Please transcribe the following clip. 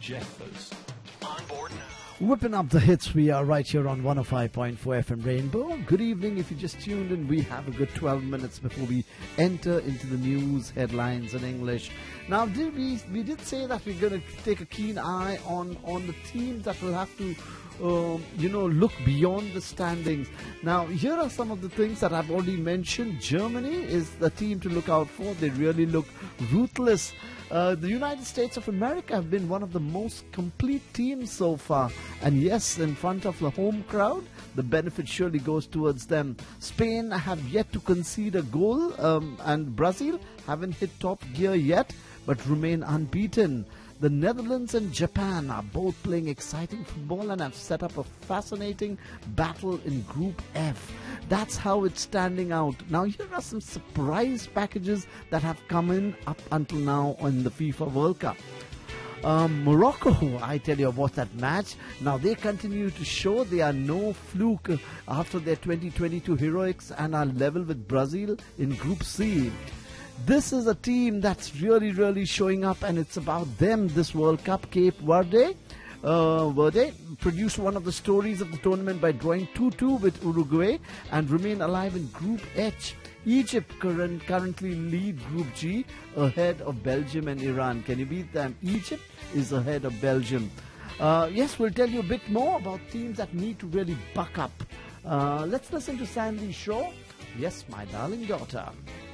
Jeffers. On board now. Whipping up the hits, we are right here on 105.4 FM Rainbow. Good evening. If you just tuned in, we have a good 12 minutes before we enter into the news headlines in English. Now, we did say that we're going to take a keen eye on the teams that will have to look beyond the standings. Now, here are some of the things that I've already mentioned. Germany is the team to look out for. They really look ruthless. The United States of America have been one of the most complete teams so far. And yes, in front of the home crowd, the benefit surely goes towards them. Spain have yet to concede a goal, and Brazil haven't hit top gear yet, but remain unbeaten. The Netherlands and Japan are both playing exciting football and have set up a fascinating battle in Group F. That's how it's standing out. Now, here are some surprise packages that have come in up until now on the FIFA World Cup. Morocco, I tell you about that match. Now, they continue to show they are no fluke after their 2022 heroics and are level with Brazil in Group C. This is a team that's really showing up, and it's about them this World Cup. Cape Verde produced one of the stories of the tournament by drawing 2-2 with Uruguay and remain alive in Group H. Egypt currently lead Group G ahead of Belgium and Iran. Can you beat them? Egypt is ahead of Belgium. Yes, we'll tell you a bit more about teams that need to really buck up. Let's listen to Sandy Shaw. Yes, my darling daughter.